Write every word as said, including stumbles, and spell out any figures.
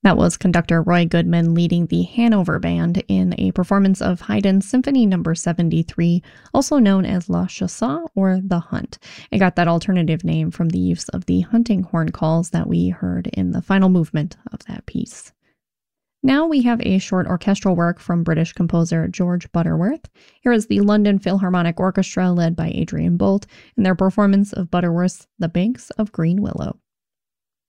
That was conductor Roy Goodman leading the Hanover Band in a performance of Haydn's Symphony number seventy-three, also known as La Chasse or The Hunt. It got that alternative name from the use of the hunting horn calls that we heard in the final movement of that piece. Now we have a short orchestral work from British composer George Butterworth. Here is the London Philharmonic Orchestra led by Adrian Bolt in their performance of Butterworth's The Banks of Green Willow.